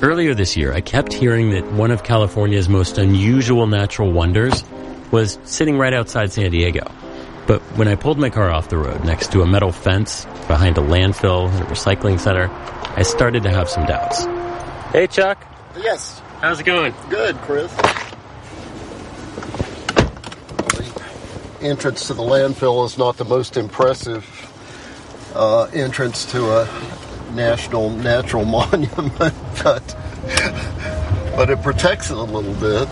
Earlier this year, I kept hearing that one of California's most unusual natural wonders was sitting right outside San Diego. But when I pulled my car off the road next to a metal fence behind a landfill and a recycling center, I started to have some doubts. Hey, Chuck. Yes. How's it going? Good, Chris. The entrance to the landfill is not the most impressive entrance to a national natural monument, but it protects it a little bit.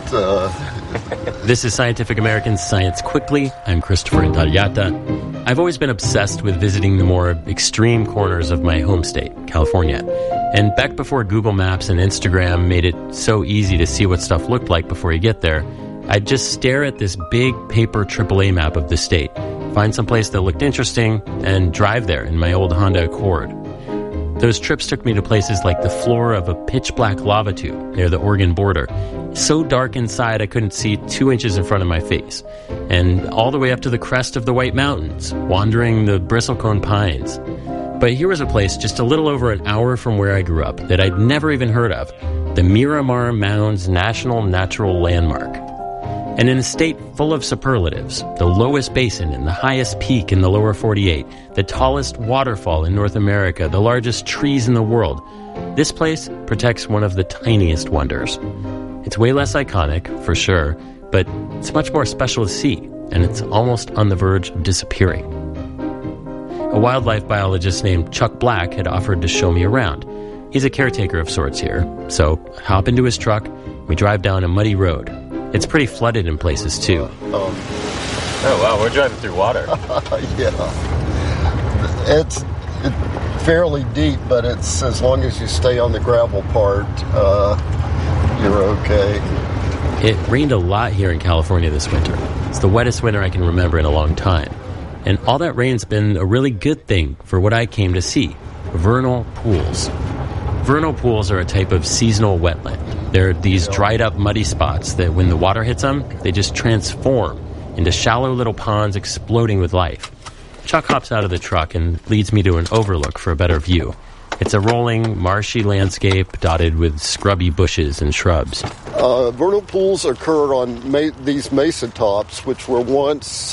This is Scientific American's Science Quickly. I'm Christopher Intarriata. I've always been obsessed with visiting the more extreme corners of my home state, California. And back before Google Maps and Instagram made it so easy to see what stuff looked like before you get there, I'd just stare at this big paper AAA map of the state, find some place that looked interesting, and drive there in my old Honda Accord. Those trips took me to places like the floor of a pitch-black lava tube near the Oregon border, so dark inside I couldn't see 2 inches in front of my face, and all the way up to the crest of the White Mountains, wandering the bristlecone pines. But here was a place just a little over an hour from where I grew up that I'd never even heard of, the Miramar Mounds National Natural Landmark. And in a state full of superlatives, the lowest basin and the highest peak in the lower 48, the tallest waterfall in North America, the largest trees in the world, this place protects one of the tiniest wonders. It's way less iconic, for sure, but it's much more special to see, and it's almost on the verge of disappearing. A wildlife biologist named Chuck Black had offered to show me around. He's a caretaker of sorts here, so I hop into his truck, we drive down a muddy road. It's pretty flooded in places, too. Oh, wow, we're driving through water. Yeah. It's fairly deep, but it's as long as you stay on the gravel part, you're okay. It rained a lot here in California this winter. It's the wettest winter I can remember in a long time. And all that rain's been a really good thing for what I came to see, vernal pools. Vernal pools are a type of seasonal wetland. They're these dried up muddy spots that when the water hits them, they just transform into shallow little ponds exploding with life. Chuck hops out of the truck and leads me to an overlook for a better view. It's a rolling, marshy landscape dotted with scrubby bushes and shrubs. Vernal pools occur on these mesa tops, which were once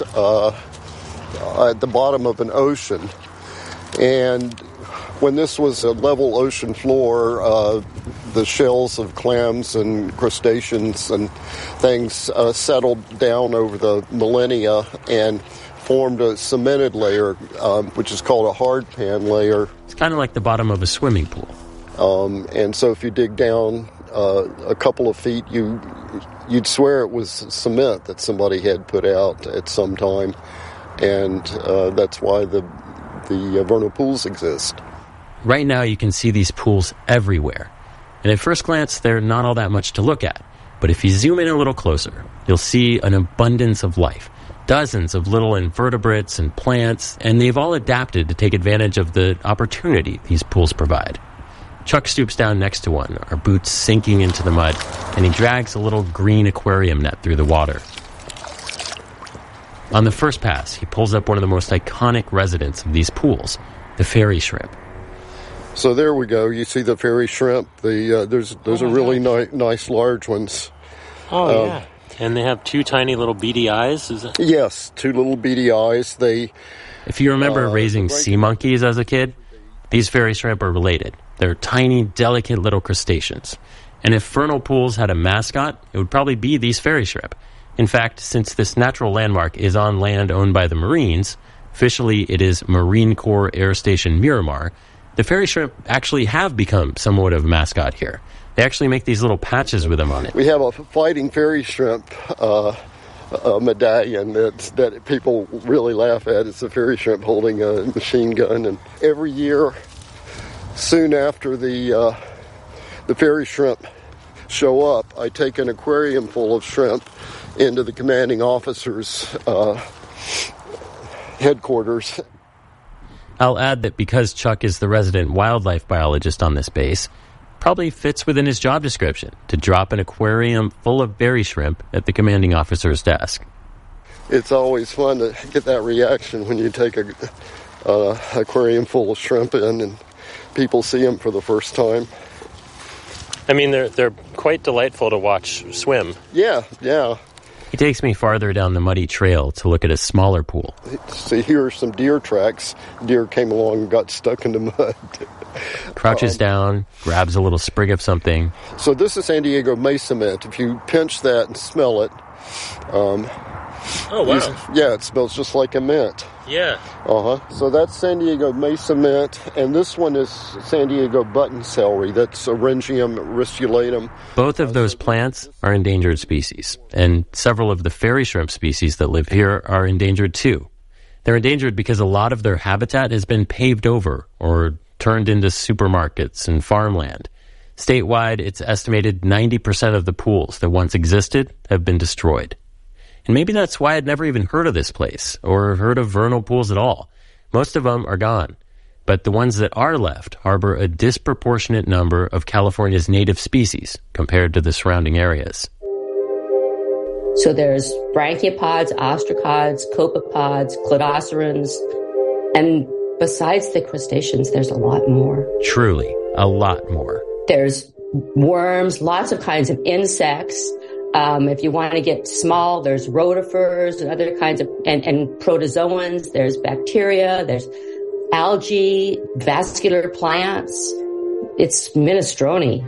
at the bottom of an ocean. And when this was a level ocean floor, the shells of clams and crustaceans and things settled down over the millennia and formed a cemented layer, which is called a hard pan layer. It's kind of like the bottom of a swimming pool. And so if you dig down a couple of feet, you'd swear it was cement that somebody had put out at some time. And that's why the vernal pools exist. Right now you can see these pools everywhere. And at first glance, they're not all that much to look at. But if you zoom in a little closer, you'll see an abundance of life. Dozens of little invertebrates and plants, and they've all adapted to take advantage of the opportunity these pools provide. Chuck stoops down next to one, our boots sinking into the mud, and he drags a little green aquarium net through the water. On the first pass, he pulls up one of the most iconic residents of these pools, the fairy shrimp. So there we go. You see the fairy shrimp. Those are really nice large ones. Oh, yeah. And they have two tiny little beady eyes? Is it? Yes, two little beady eyes. If you remember raising sea monkeys as a kid, these fairy shrimp are related. They're tiny, delicate little crustaceans. And if vernal pools had a mascot, it would probably be these fairy shrimp. In fact, since this natural landmark is on land owned by the Marines, officially it is Marine Corps Air Station Miramar, the fairy shrimp actually have become somewhat of a mascot here. They actually make these little patches with them on it. We have a fighting fairy shrimp medallion that people really laugh at. It's a fairy shrimp holding a machine gun. And every year, soon after the fairy shrimp show up, I take an aquarium full of shrimp into the commanding officer's headquarters. I'll add that because Chuck is the resident wildlife biologist on this base, probably fits within his job description to drop an aquarium full of berry shrimp at the commanding officer's desk. It's always fun to get that reaction when you take an aquarium full of shrimp in and people see them for the first time. I mean, they're quite delightful to watch swim. Yeah. He takes me farther down the muddy trail to look at a smaller pool. See, here are some deer tracks. Deer came along and got stuck in the mud. Crouches down, grabs a little sprig of something. So this is San Diego mesa mint. If you pinch that and smell it, oh, wow. Yeah, it smells just like a mint. Yeah. So that's San Diego mesa mint, and this one is San Diego button celery. That's Orangium riculatum. Both of those plants are endangered species, and several of the fairy shrimp species that live here are endangered too. They're endangered because a lot of their habitat has been paved over or turned into supermarkets and farmland. Statewide, it's estimated 90% of the pools that once existed have been destroyed. And maybe that's why I'd never even heard of this place or heard of vernal pools at all. Most of them are gone. But the ones that are left harbor a disproportionate number of California's native species compared to the surrounding areas. So there's brachiopods, ostracods, copepods, cladocerans, and besides the crustaceans, there's a lot more. Truly, a lot more. There's worms, lots of kinds of insects. If you want to get small, there's rotifers and other kinds of, and protozoans. There's bacteria, there's algae, vascular plants. It's minestrone.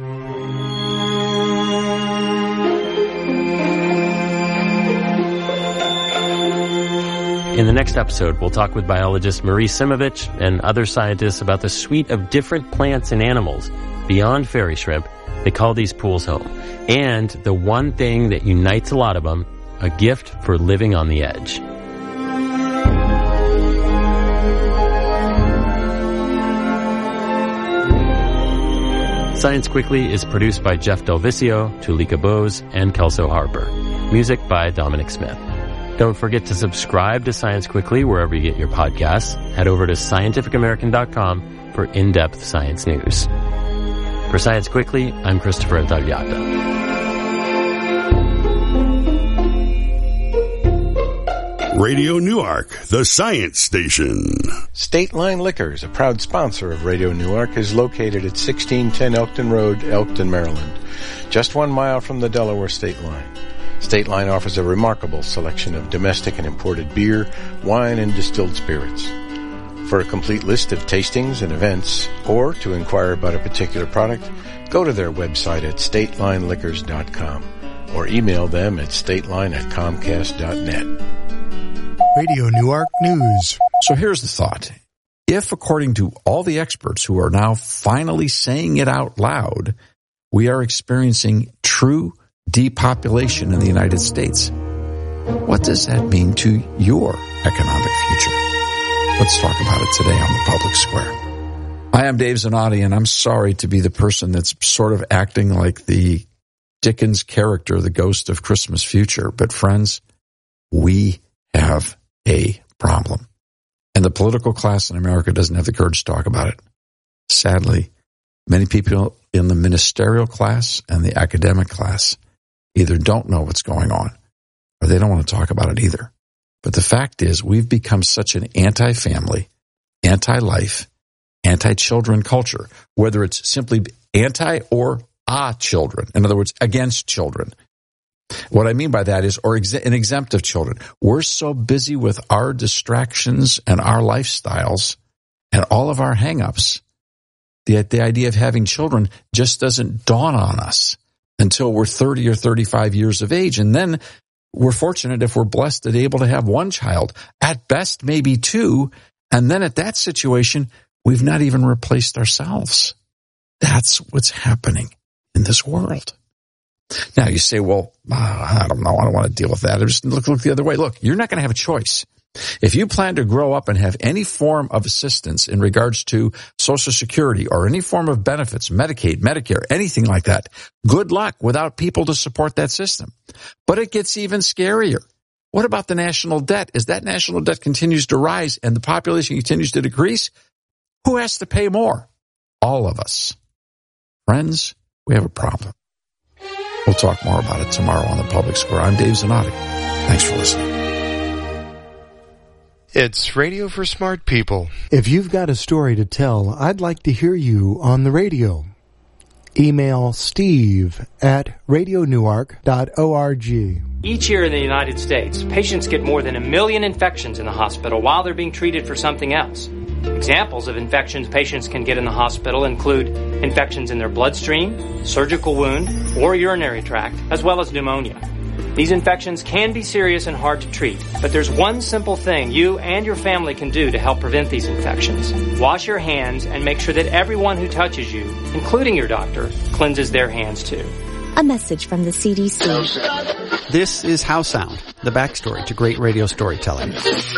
In the next episode, we'll talk with biologist Marie Simovich and other scientists about the suite of different plants and animals beyond fairy shrimp that call these pools home, and the one thing that unites a lot of them, a gift for living on the edge. Science Quickly is produced by Jeff Del Vicio, Tulika Bose, and Kelso Harper. Music by Dominic Smith. Don't forget to subscribe to Science Quickly wherever you get your podcasts. Head over to scientificamerican.com for in-depth science news. For Science Quickly, I'm Christopher Intagliata. Radio Newark, the science station. State Line Liquors, a proud sponsor of Radio Newark, is located at 1610 Elkton Road, Elkton, Maryland, just 1 mile from the Delaware state line. State Line offers a remarkable selection of domestic and imported beer, wine, and distilled spirits. For a complete list of tastings and events, or to inquire about a particular product, go to their website at statelineliquors.com or email them at stateline@comcast.net. Radio Newark News. So here's the thought. If, according to all the experts who are now finally saying it out loud, we are experiencing true depopulation in the United States, what does that mean to your economic future? Let's talk about it today on the Public Square. Hi, I'm Dave Zanotti, and I'm sorry to be the person that's sort of acting like the Dickens character, the ghost of Christmas future. But friends, we have a problem. And the political class in America doesn't have the courage to talk about it. Sadly, many people in the ministerial class and the academic class either don't know what's going on or they don't want to talk about it either. But the fact is, we've become such an anti-family, anti-life, anti-children culture, whether it's simply anti or children. In other words, against children. What I mean by that is, or an exempt of children. We're so busy with our distractions and our lifestyles and all of our hang-ups, the idea of having children just doesn't dawn on us until we're 30 or 35 years of age. And then we're fortunate if we're blessed and able to have one child, at best maybe two, and then at that situation, we've not even replaced ourselves. That's what's happening in this world. Now you say, well, I don't know, I don't want to deal with that. Just look the other way. Look, you're not going to have a choice. If you plan to grow up and have any form of assistance in regards to Social Security or any form of benefits, Medicaid, Medicare, anything like that, good luck without people to support that system. But it gets even scarier. What about the national debt? As that national debt continues to rise and the population continues to decrease, who has to pay more? All of us. Friends, we have a problem. We'll talk more about it tomorrow on the Public Square. I'm Dave Zanotti. Thanks for listening. It's Radio for Smart People. If you've got a story to tell, I'd like to hear you on the radio. Email steve@radionewark.org. Each year in the United States, patients get more than 1 million infections in the hospital while they're being treated for something else. Examples of infections patients can get in the hospital include infections in their bloodstream, surgical wound, or urinary tract, as well as pneumonia. These infections can be serious and hard to treat, but there's one simple thing you and your family can do to help prevent these infections. Wash your hands and make sure that everyone who touches you, including your doctor, cleanses their hands too. A message from the CDC. This is How Sound, the backstory to great radio storytelling.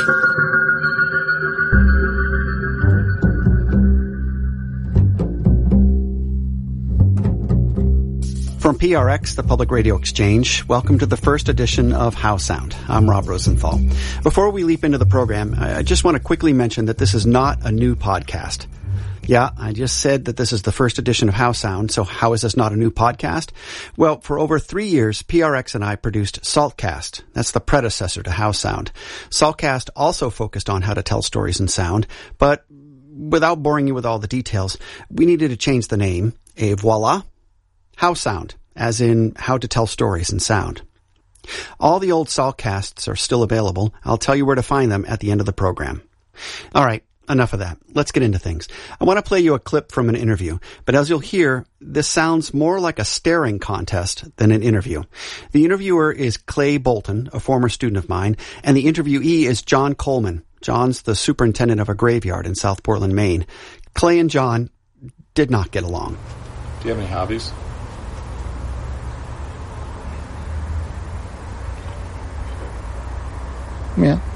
From PRX, the Public Radio Exchange, welcome to the first edition of How Sound. I'm Rob Rosenthal. Before we leap into the program, I just want to quickly mention that this is not a new podcast. Yeah, I just said that this is the first edition of How Sound, so how is this not a new podcast? Well, for over 3 years, PRX and I produced Saltcast. That's the predecessor to How Sound. Saltcast also focused on how to tell stories in sound, but without boring you with all the details, we needed to change the name, et voila, How Sound, as in how to tell stories in sound. All the old Saltcasts are still available. I'll tell you where to find them at the end of the program. All right, enough of that. Let's get into things. I want to play you a clip from an interview, but as you'll hear, this sounds more like a staring contest than an interview. The interviewer is Clay Bolton, a former student of mine, and the interviewee is John Coleman. John's the superintendent of a graveyard in South Portland, Maine. Clay and John did not get along. Do you have any hobbies? Yeah.